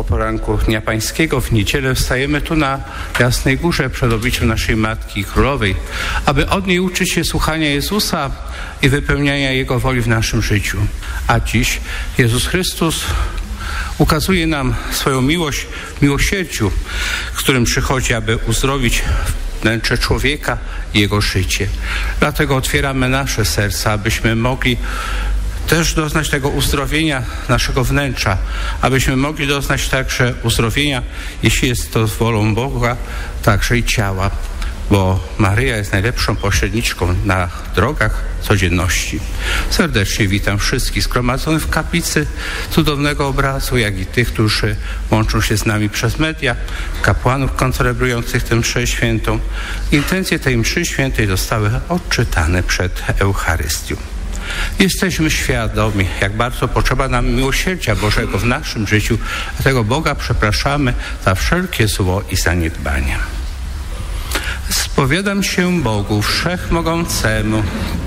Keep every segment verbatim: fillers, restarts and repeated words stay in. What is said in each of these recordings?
o poranku Dnia Pańskiego w niedzielę wstajemy tu na Jasnej Górze przed obliczem naszej Matki Królowej, aby od niej uczyć się słuchania Jezusa i wypełniania Jego woli w naszym życiu. A dziś Jezus Chrystus ukazuje nam swoją miłość w miłosierdziu, z którym przychodzi, aby uzdrowić wnętrze człowieka i jego życie. Dlatego otwieramy nasze serca, abyśmy mogli też doznać tego uzdrowienia naszego wnętrza, abyśmy mogli doznać także uzdrowienia, jeśli jest to wolą Boga, także i ciała, bo Maryja jest najlepszą pośredniczką na drogach codzienności. Serdecznie witam wszystkich zgromadzonych w kaplicy cudownego obrazu, jak i tych, którzy łączą się z nami przez media, kapłanów koncelebrujących tę mszę świętą. Intencje tej mszy świętej zostały odczytane przed Eucharystią. Jesteśmy świadomi, jak bardzo potrzeba nam miłosierdzia Bożego w naszym życiu, dlatego Boga przepraszamy za wszelkie zło i zaniedbania. Spowiadam się Bogu Wszechmogącemu.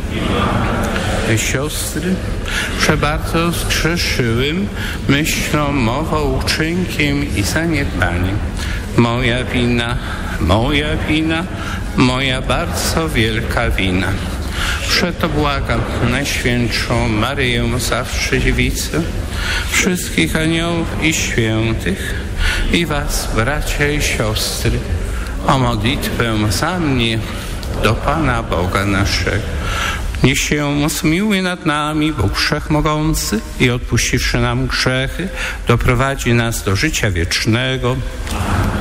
Siostry, przebardzo zgrzeszyłem myślą, mową, uczynkiem i zaniedbaniem. Moja wina, moja wina, moja bardzo wielka wina. Przeto błagam Najświętszą Maryję, zawsze Dziewicę, wszystkich aniołów i świętych i was, bracia i siostry, o modlitwę za mnie do Pana Boga naszego. Niech się zmiłuje nad nami Bóg Wszechmogący i odpuściwszy nam grzechy, doprowadzi nas do życia wiecznego.